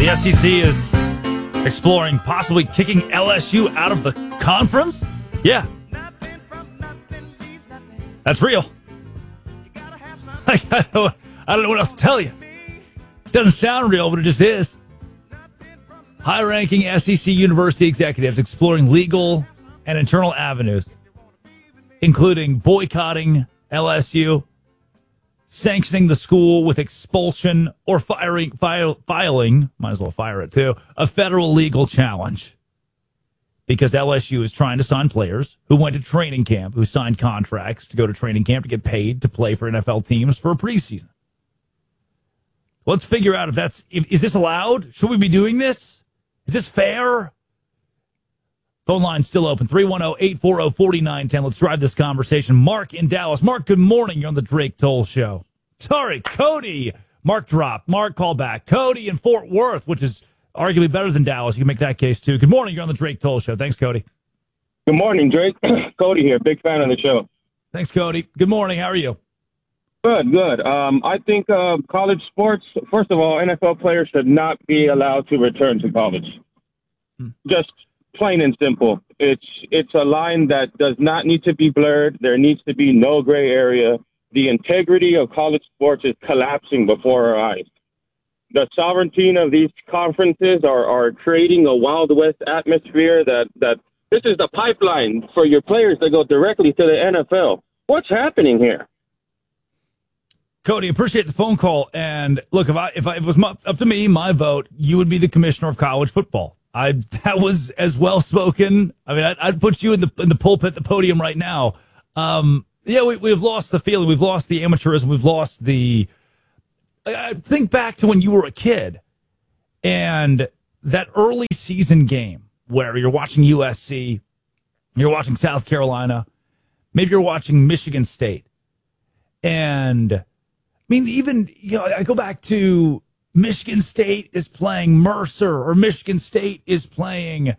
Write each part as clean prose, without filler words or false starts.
The SEC is exploring possibly kicking LSU out of the conference? Yeah. That's real. I don't know what else to tell you. It doesn't sound real, but it just is. High-ranking SEC university executives exploring legal and internal avenues, including boycotting LSU, sanctioning the school with expulsion, or filing, might as well fire it too, a federal legal challenge. Because LSU is trying to sign players who went to training camp, who signed contracts to go to training camp to get paid to play for NFL teams for a preseason. Let's figure out is this allowed? Should we be doing this? Is this fair? Phone line's still open, 310-840-4910. Let's drive this conversation. Mark in Dallas. Mark, good morning. You're on the Drake Toll Show. Sorry, Cody. Mark dropped. Mark, call back. Cody in Fort Worth, which is arguably better than Dallas. You can make that case, too. Good morning. You're on the Drake Toll Show. Thanks, Cody. Good morning, Drake. Cody here. Big fan of the show. Thanks, Cody. Good morning. How are you? Good. I think college sports, first of all, NFL players should not be allowed to return to college. Just plain and simple. It's a line that does not need to be blurred. There needs to be no gray area. The integrity of college sports is collapsing before our eyes. The sovereignty of these conferences are creating a Wild West atmosphere that this is the pipeline for your players to go directly to the NFL. What's happening here? Cody, appreciate the phone call. And look, if it was up to me, my vote, you would be the commissioner of college football. That was as well spoken. I mean, I'd put you in the pulpit, the podium right now. We've lost the feeling, we've lost the amateurism, we've lost the. Think back to when you were a kid, and that early season game where you're watching USC, you're watching South Carolina, maybe you're watching Michigan State, and I mean, even I go back to. Michigan State is playing Mercer, or Michigan State is playing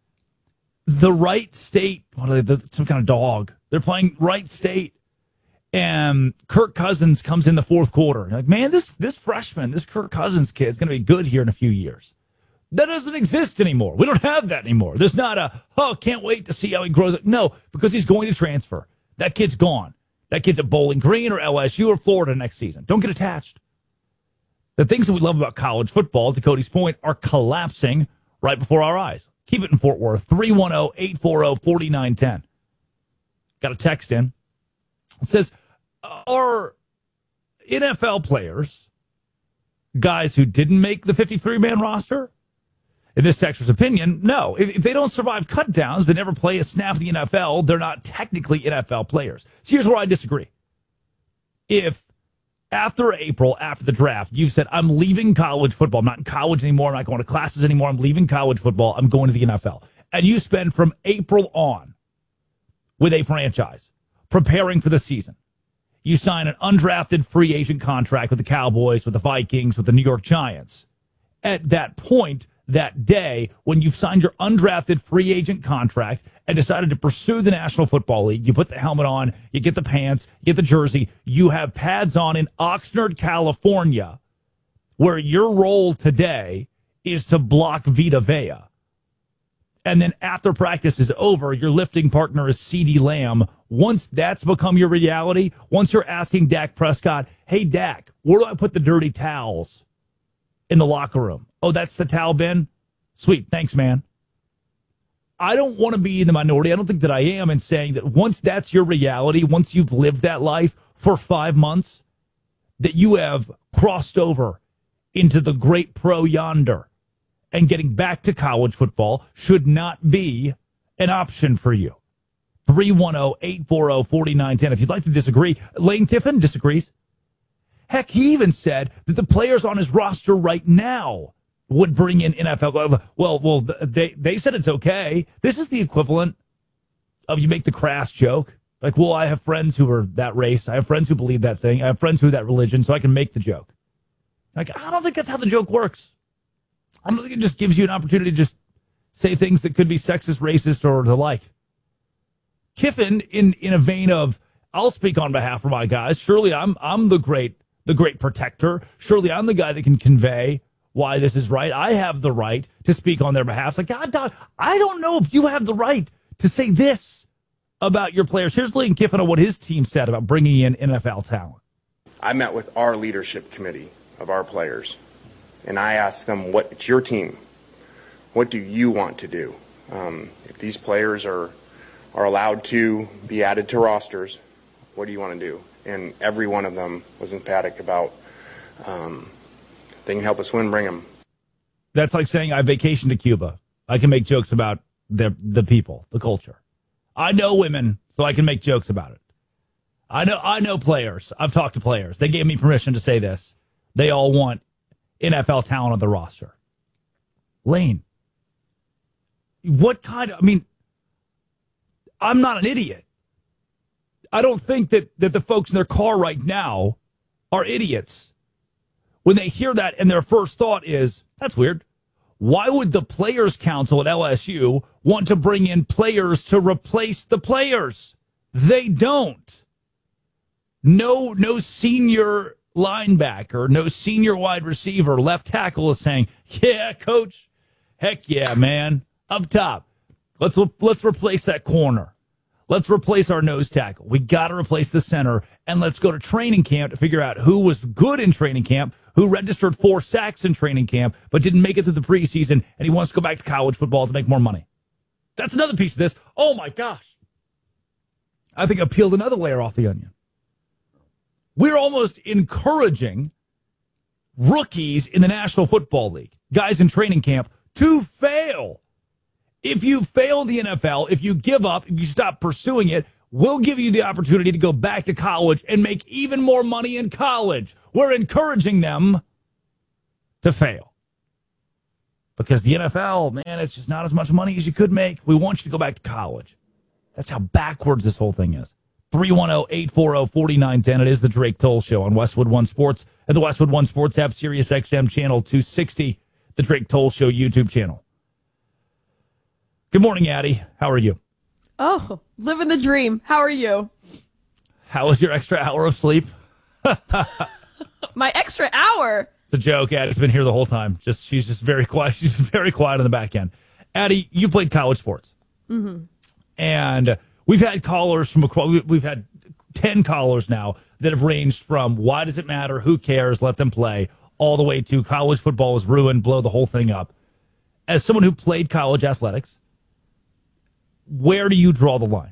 the Wright State. What are they? Some kind of dog. They're playing Wright State, and Kirk Cousins comes in the fourth quarter. You're like, man, this freshman, this Kirk Cousins kid is going to be good here in a few years. That doesn't exist anymore. We don't have that anymore. There's not can't wait to see how he grows up. No, because he's going to transfer. That kid's gone. That kid's at Bowling Green or LSU or Florida next season. Don't get attached. The things that we love about college football, to Cody's point, are collapsing right before our eyes. Keep it in Fort Worth, 310-840-4910. Got a text in. It says, are NFL players guys who didn't make the 53-man roster? In this texter's opinion, no. If they don't survive cutdowns, they never play a snap in the NFL, they're not technically NFL players. So here's where I disagree. If after April, after the draft, you've said, I'm leaving college football. I'm not in college anymore. I'm not going to classes anymore. I'm leaving college football. I'm going to the NFL. And you spend from April on with a franchise preparing for the season. You sign an undrafted free agent contract with the Cowboys, with the Vikings, with the New York Giants. At that point, that day, when you've signed your undrafted free agent contract and decided to pursue the National Football League, you put the helmet on, you get the pants, you get the jersey, you have pads on in Oxnard, California, where your role today is to block Vita Vea. And then after practice is over, your lifting partner is CeeDee Lamb. Once that's become your reality, once you're asking Dak Prescott, hey, Dak, where do I put the dirty towels in the locker room? Oh, that's the towel bin? Sweet. Thanks, man. I don't want to be in the minority. I don't think that I am in saying that once that's your reality, once you've lived that life for 5 months, that you have crossed over into the great pro yonder, and getting back to college football should not be an option for you. 310-840-4910. If you'd like to disagree, Lane Kiffin disagrees. Heck, he even said that the players on his roster right now would bring in NFL. Well, they said it's okay. This is the equivalent of you make the crass joke. Like, well, I have friends who are that race. I have friends who believe that thing. I have friends who are that religion, so I can make the joke. Like, I don't think that's how the joke works. I don't think it just gives you an opportunity to just say things that could be sexist, racist, or the like. Kiffin, in a vein of, I'll speak on behalf of my guys. Surely I'm the great protector. Surely I'm the guy that can convey why this is right. I have the right to speak on their behalf. Like, God, Don, I don't know if you have the right to say this about your players. Here's Lane Kiffin on what his team said about bringing in NFL talent. I met with our leadership committee of our players, and I asked them, it's your team. What do you want to do? If these players are allowed to be added to rosters, what do you want to do? And every one of them was emphatic about they can help us win, bring them. That's like saying I vacation to Cuba. I can make jokes about the people, the culture. I know women, so I can make jokes about it. I know players. I've talked to players. They gave me permission to say this. They all want NFL talent on the roster. Lane, I'm not an idiot. I don't think that the folks in their car right now are idiots. When they hear that and their first thought is, that's weird. Why would the Players Council at LSU want to bring in players to replace the players? They don't. No senior linebacker, no senior wide receiver, left tackle is saying, yeah, coach, heck yeah, man, up top. Let's replace that corner. Let's replace our nose tackle. We got to replace the center, and let's go to training camp to figure out who was good in training camp, who registered 4 sacks in training camp, but didn't make it through the preseason, and he wants to go back to college football to make more money. That's another piece of this. Oh, my gosh. I think I peeled another layer off the onion. We're almost encouraging rookies in the National Football League, guys in training camp, to fail. If you fail the NFL, if you give up, if you stop pursuing it, we'll give you the opportunity to go back to college and make even more money in college. We're encouraging them to fail. Because the NFL, man, it's just not as much money as you could make. We want you to go back to college. That's how backwards this whole thing is. 310-840-4910. It is the Drake Toll Show on Westwood One Sports and the Westwood One Sports app, Sirius XM channel 260, the Drake Toll Show YouTube channel. Good morning, Addie. How are you? Oh, living the dream. How are you? How was your extra hour of sleep? My extra hour? It's a joke. Addie's been here the whole time. She's just very quiet. She's very quiet on the back end. Addie, you played college sports. Mm-hmm. And we've had callers from across. We've had 10 callers now that have ranged from why does it matter, who cares, let them play, all the way to college football is ruined, blow the whole thing up. As someone who played college athletics, where do you draw the line?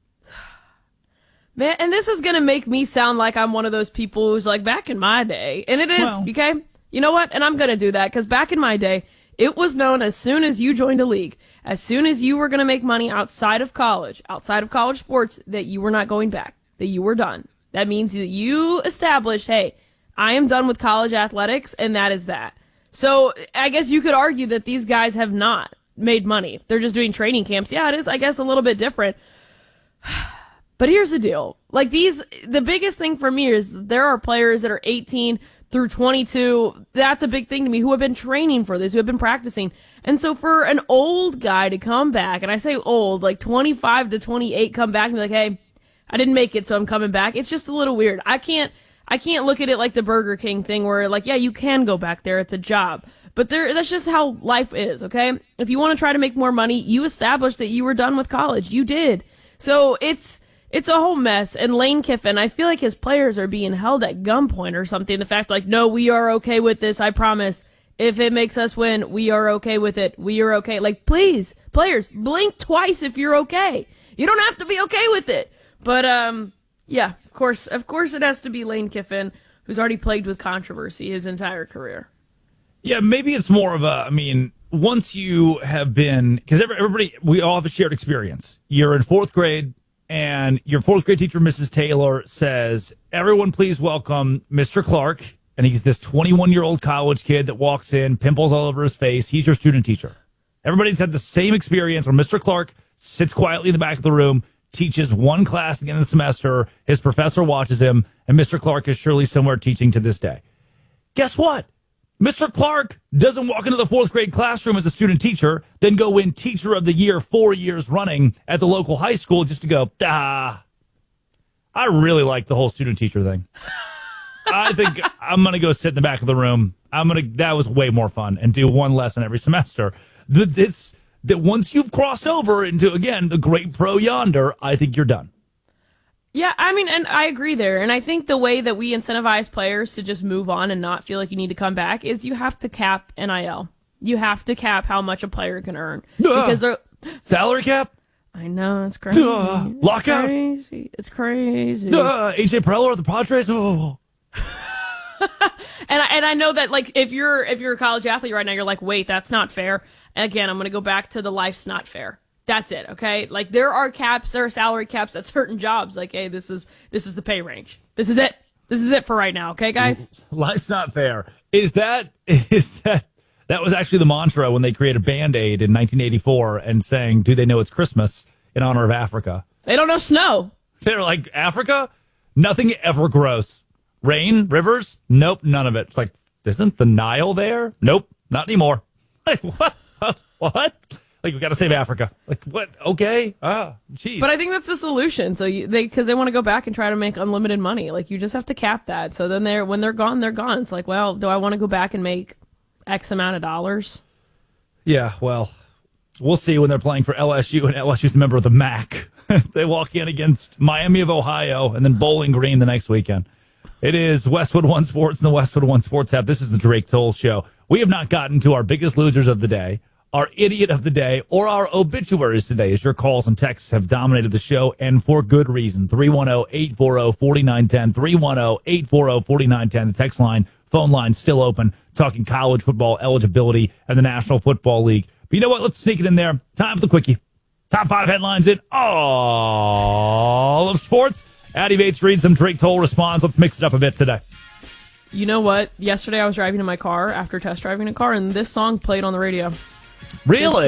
Man, and this is going to make me sound like I'm one of those people who's like, back in my day. And it is, okay? You know what? And I'm going to do that because back in my day, it was known as soon as you joined a league, as soon as you were going to make money outside of college sports, that you were not going back, that you were done. That means that you established, hey, I am done with college athletics, and that is that. So I guess you could argue that these guys have not made money. They're just doing training camps. Yeah, it is, I guess, a little bit different. But here's the deal. Like the biggest thing for me is there are players that are 18 through 22. That's a big thing to me, who have been training for this, who have been practicing. And so for an old guy to come back, and I say old, like 25 to 28, come back and be like, hey, I didn't make it, so I'm coming back. It's just a little weird. I can't look at it like the Burger King thing where, like, yeah, you can go back there. It's a job. But that's just how life is, okay? If you want to try to make more money, you established that you were done with college. You did. So it's a whole mess. And Lane Kiffin, I feel like his players are being held at gunpoint or something. The fact, like, no, we are okay with this, I promise. If it makes us win, we are okay with it. We are okay. Like, please, players, blink twice if you're okay. You don't have to be okay with it. But, yeah, of course it has to be Lane Kiffin, who's already plagued with controversy his entire career. Yeah, maybe it's more of once you have been, because everybody, we all have a shared experience. You're in 4th grade, and your 4th grade teacher, Mrs. Taylor, says, everyone please welcome Mr. Clark. And he's this 21-year-old college kid that walks in, pimples all over his face. He's your student teacher. Everybody's had the same experience where Mr. Clark sits quietly in the back of the room, teaches one class at the end of the semester, his professor watches him, and Mr. Clark is surely somewhere teaching to this day. Guess what? Mr. Clark doesn't walk into the 4th grade classroom as a student teacher, then go win Teacher of the Year 4 years running at the local high school just to go, I really like the whole student teacher thing. I think I'm going to go sit in the back of the room. That was way more fun, and do one lesson every semester. That once you've crossed over into, again, the great pro yonder, I think you're done. Yeah, I mean, and I agree there. And I think the way that we incentivize players to just move on and not feel like you need to come back is you have to cap NIL. You have to cap how much a player can earn. Because they're salary cap? I know, it's crazy. Lockout? It's crazy. AJ Preller of the Padres? Oh. And I know that, like, if you're a college athlete right now, you're like, wait, that's not fair. And again, I'm going to go back to the life's not fair. That's it, okay? Like, there are salary caps at certain jobs. Like, hey, this is the pay range. This is it. This is it for right now, okay, guys? Life's not fair. That was actually the mantra when they created Band-Aid in 1984 and saying, do they know it's Christmas in honor of Africa? They don't know snow. They're like, Africa? Nothing ever grows. Rain? Rivers? Nope, none of it. It's like, isn't the Nile there? Nope, not anymore. Like, what? What? Like, we got to save Africa. Like, what? Okay. Geez. But I think that's the solution. So because they want to go back and try to make unlimited money. Like, you just have to cap that. So then when they're gone, they're gone. It's like, well, do I want to go back and make X amount of dollars? Yeah, well, we'll see when they're playing for LSU, and LSU's a member of the MAC. They walk in against Miami of Ohio and then Bowling Green the next weekend. It is Westwood One Sports and the Westwood One Sports app. This is the Drake Toll Show. We have not gotten to our biggest losers of the day, our idiot of the day, or our obituaries today, as your calls and texts have dominated the show, and for good reason. 310-840-4910, 310-840-4910. The text line, phone line still open, talking college football eligibility and the National Football League. But you know what? Let's sneak it in there. Time for the quickie. Top 5 headlines in all of sports. Addie Bates reads them. Drake Toll responds. Let's mix it up a bit today. You know what? Yesterday I was driving in my car after test driving a car, and this song played on the radio. Really?